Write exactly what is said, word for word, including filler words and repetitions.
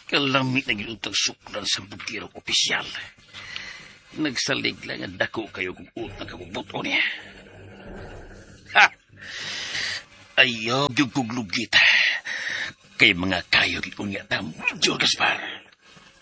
Kalami na ginutang suklan sa bugirong opisyal. Nagsalig lang ang dako kayo kung utang kabubuto niya. Ha! Ayaw yung kuglugit. Kay mga kayo gitunya tam, Joe Gaspar.